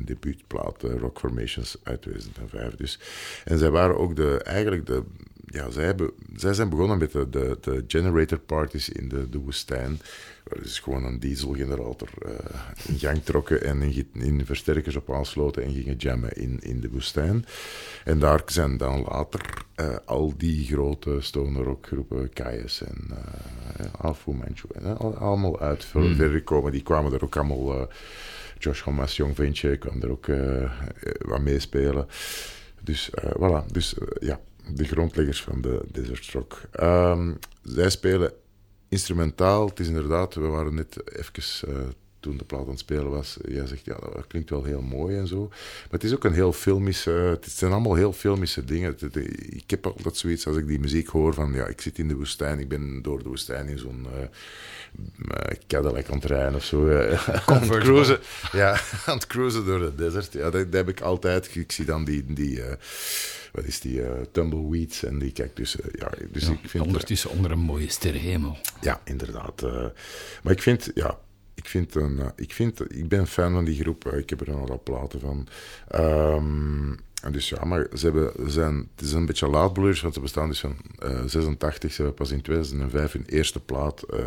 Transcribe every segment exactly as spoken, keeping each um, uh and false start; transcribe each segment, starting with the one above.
debuutplaat, uh, Rock Formations uit tweeduizend vijf. Dus. En zij waren ook de, eigenlijk de... Ja, zij, hebben, zij zijn begonnen met de, de, de generator parties in de, de woestijn. Dus gewoon een dieselgenerator uh, in gang trokken en in, in versterkers op aansloten en gingen jammen in, in de woestijn. En daar zijn dan later uh, al die grote stoner rockgroepen, K S en uh, Half Fu Manchu, en, uh, allemaal uit hmm. verder komen. Die kwamen er ook allemaal... Uh, Josh Homas, jong ventje, kwam er ook uh, wat meespelen. Dus uh, voilà, dus uh, ja, de grondleggers van de Desert Rock. Um, zij spelen instrumentaal. Het is inderdaad, we waren net even, uh, toen de plaat aan het spelen was, jij zegt, ja, dat klinkt wel heel mooi en zo. Maar het is ook een heel filmische, het zijn allemaal heel filmische dingen. Het, het, ik heb altijd zoiets, als ik die muziek hoor, van ja, ik zit in de woestijn, ik ben door de woestijn in zo'n uh, uh, Cadillac aan het rijden of zo. Uh, aan het cruisen. Ja, aan het cruisen door de desert. Ja, dat, dat heb ik altijd. Ik zie dan die... die uh, wat is die, uh, tumbleweeds en die cactussen. Ja, dus ja, ik vind, ondertussen uh, onder een mooie sterrenhemel. Ja, inderdaad. Uh, maar ik vind, ja, ik vind, een, uh, ik vind, ik ben fan van die groep. Uh, ik heb er een al platen van. Um, en dus ja, maar ze hebben, ze zijn, het is een beetje laatbloeiers, want ze bestaan dus van uh, zesentachtig. Ze hebben pas in tweeduizend vijf hun eerste plaat uh,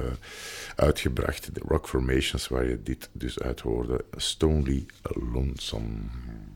uitgebracht. De Rock Formations, waar je dit dus uit hoorde. Stonely Lonesome.